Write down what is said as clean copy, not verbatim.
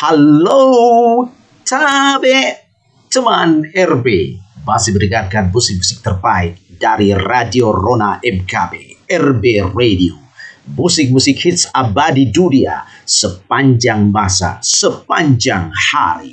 Halo, Tabe, teman RB. Masih mendengarkan musik-musik terbaik dari Radio Rona MKB, RB Radio. Musik-musik hits abadi dunia sepanjang masa, sepanjang hari.